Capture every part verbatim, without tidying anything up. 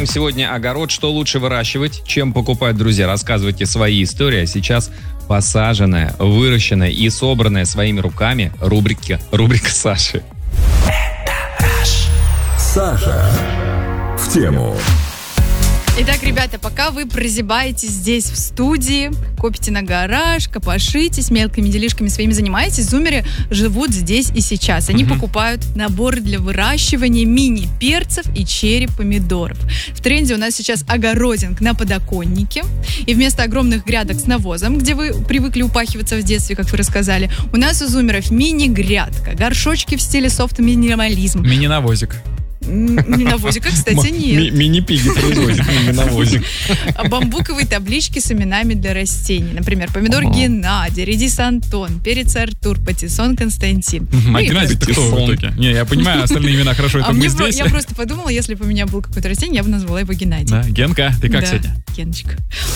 Обсуждаем сегодня огород. Что лучше выращивать, чем покупать, друзья? Рассказывайте свои истории. А сейчас посаженная, выращенная и собранная своими руками рубрика, рубрика Саши. Саша в тему. Итак, ребята, пока вы прозябаете здесь в студии, копите на гараж, копошитесь, мелкими делишками своими занимаетесь, зумеры живут здесь и сейчас. Они uh-huh. покупают наборы для выращивания мини-перцев и черри-помидоров. В тренде у нас сейчас огородинг на подоконнике. И вместо огромных грядок с навозом, где вы привыкли упахиваться в детстве, как вы рассказали, у нас у зумеров мини-грядка, горшочки в стиле софт-минимализм. Мини-навозик. Мини-навозика, кстати, нет. Мини-пиги производят мини-навозик. Бамбуковые таблички с именами для растений. Например, помидор Геннадий, редис Антон, перец Артур, патиссон Константин. А Геннадий ты кто в итоге? Не, я понимаю, остальные имена хорошо, это мы здесь. Я просто подумала, если бы у меня был какое-то растение, я бы назвала его Геннадий. Да, Генка, ты как сегодня? Геночка.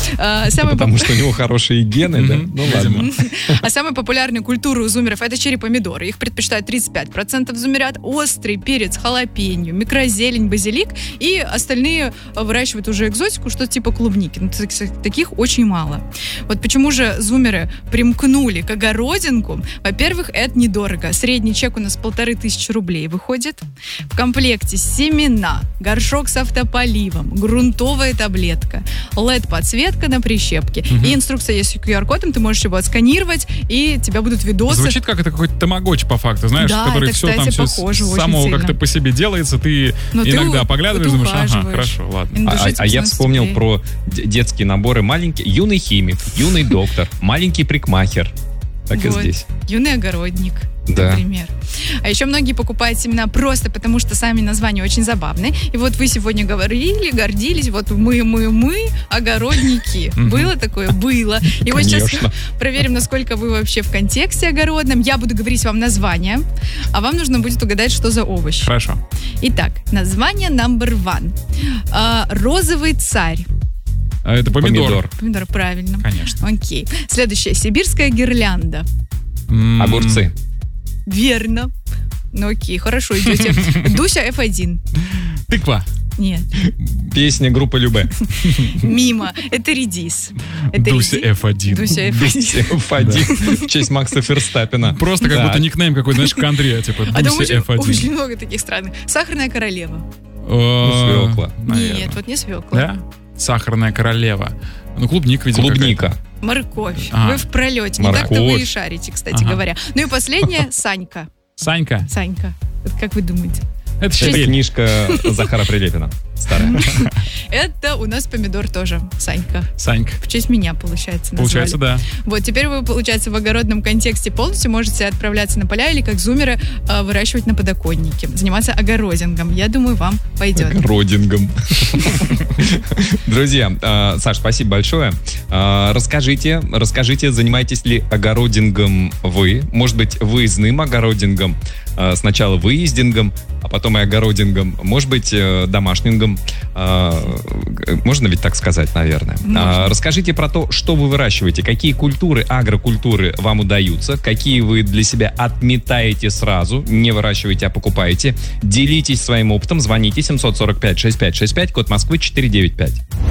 Потому что у него хорошие гены, да? Ну ладно. А самая популярная культура у зумеров — это черри-помидоры. Их предпочитают тридцать пять процентов зумерят. Острый перец, халапеньо, микрозелень, базилик. И остальные выращивают уже экзотику, что-то типа клубники. Но таких очень мало. Вот почему же зумеры примкнули к огородинку? Во-первых, это недорого. Средний чек у нас полторы тысячи рублей выходит. В комплекте семена, горшок с автополивом, грунтовая таблетка, эл и ди-подсветка на прищепке. Угу. И инструкция есть с ку ар-кодом, ты можешь его отсканировать, и у тебя будут видосы. Звучит как это какой-то тамагочи по факту, знаешь, да, который это, все кстати, там похоже, все самого как-то по себе делается, ты Но иногда ты, поглядываешь, думаешь, ага, хорошо, ладно. А, а я вспомнил про детские наборы маленькие. Юный химик, юный доктор, маленький парикмахер. Так вот. И здесь. Юный огородник, да. Например. А еще многие покупают семена просто потому, что сами названия очень забавные. И вот вы сегодня говорили, гордились, вот мы, мы, мы, огородники. Было такое? Было. И вот сейчас проверим, насколько вы вообще в контексте огородном. Я буду говорить вам название, а вам нужно будет угадать, что за овощ. Хорошо. Итак, название number one. А, розовый царь. А это помидор. Помидор. Помидор, правильно. Конечно. Окей. Следующее. Сибирская гирлянда. Mm. Огурцы. Верно. Ну окей, хорошо, идете. Дуся эф один. Тыква. Нет. Песня группы Любэ. Мимо. Это редис. Это Дуся редис. эф один. Дуся эф один. Дуся эф один. В честь Макса Ферстаппена. Просто как будто никнейм какой-то, знаешь, кантри, типа Дуся эф один. Очень много таких странных. Сахарная королева. Свекла. Нет, вот не свекла. Да? Сахарная королева. Ну, клубника, видимо. Клубника. Морковь. А. Вы в пролете. Не Морковь. так-то вы и шарите, кстати Ага. говоря. Ну и последнее. Санька. Санька. Санька. Вот как вы думаете? Это Это щавель. книжка Захара Прилепина. Старая. Это у нас помидор тоже. Санька. Санька. В честь меня, получается, назвали. Получается, да. Вот, теперь вы, получается, в огородном контексте полностью можете отправляться на поля или, как зумеры, э, выращивать на подоконнике. Заниматься огородингом. Я думаю, вам пойдет. Огородингом. Друзья, э, Саш, спасибо большое. Э, расскажите, расскажите, занимаетесь ли огородингом вы? Может быть, выездным огородингом? Э, сначала выездингом, а потом и огородингом. Может быть, э, домашнингом. Э, можно ведь так сказать, наверное. Э, расскажите про то, что вы выращиваете, какие культуры, агрокультуры вам удаются, какие вы для себя отметаете сразу, не выращиваете, а покупаете. Делитесь своим опытом, звоните семь сорок пять шестьдесят пять шестьдесят пять, код Москвы четыреста девяносто пять.